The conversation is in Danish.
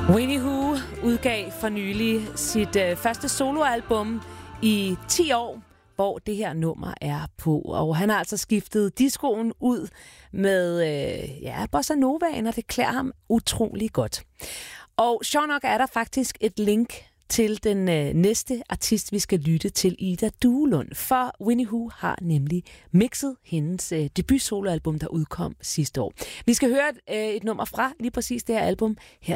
Winnie Hu udgav for nylig sit første soloalbum i 10 år, hvor det her nummer er på. Og han har altså skiftet discoen ud med bossa novaen, og det klæder ham utrolig godt. Og sjovt nok er der faktisk et link til den næste artist, vi skal lytte til, Ida Duelund. For Winnie Hu har nemlig mixet hendes debutsoloalbum, der udkom sidste år. Vi skal høre et nummer fra lige præcis det her album. Her